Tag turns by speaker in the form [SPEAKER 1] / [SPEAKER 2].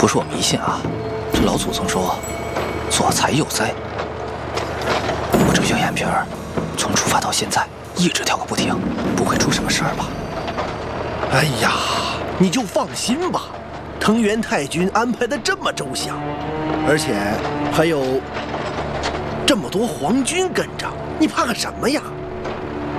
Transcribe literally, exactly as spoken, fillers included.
[SPEAKER 1] 不是我迷信啊，这老祖宗说，左财右灾。我这个小眼皮儿，从出发到现在一直跳个不停，不会出什么事儿吧？
[SPEAKER 2] 哎呀，你就放心吧，藤原太君安排的这么周详，而且还有这么多皇军跟着，你怕个什么呀？